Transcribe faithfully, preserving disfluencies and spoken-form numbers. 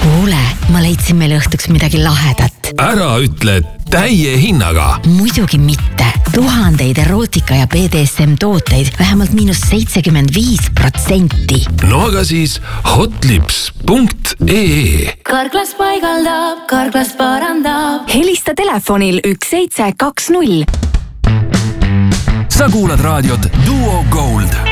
kuule, ma leidsin meile õhtuks midagi lahedat. Ära ütle täie hinnaga. Muidugi mitte. Tuhandeid erootika ja B D S M tooteid vähemalt miinus seitsekümmend viis protsenti. No aga siis hotlips punkt ee. Karklas paigaldab, Karklas parandab. Helista telefonil üks seitse kaks null. Sa kuulad raadiot Duo Gold.